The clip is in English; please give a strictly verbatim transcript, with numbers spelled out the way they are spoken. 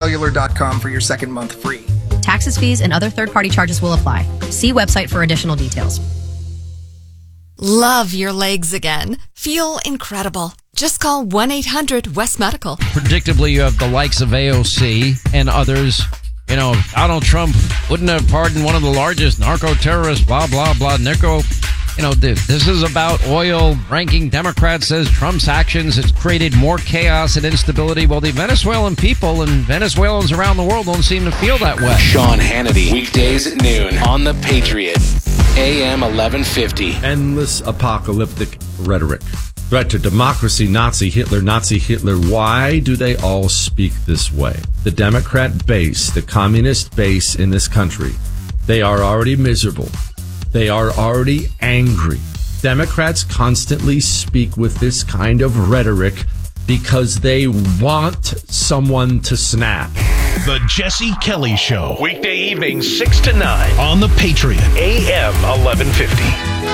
cellular dot com for your second month free. Taxes, fees, and other third-party charges will apply. See website for additional details. Love your legs again? Feel incredible? Just call one eight hundred West Medical. Predictably, you have the likes of A O C and others. You know, Donald Trump wouldn't have pardoned one of the largest narco-terrorists, blah, blah, blah, narco. You know, this is about oil. Ranking Democrat says Trump's actions has created more chaos and instability. Well, the Venezuelan people and Venezuelans around the world don't seem to feel that way. Sean Hannity, weekdays at noon on The Patriot, A M eleven fifty. Endless apocalyptic rhetoric. Threat to democracy, Nazi Hitler, Nazi Hitler. Why do they all speak this way? The Democrat base, the communist base in this country, they are already miserable. They are already angry. Democrats constantly speak with this kind of rhetoric because they want someone to snap. The Jesse Kelly Show. Weekday evenings, six to nine on The Patriot, A M eleven fifty.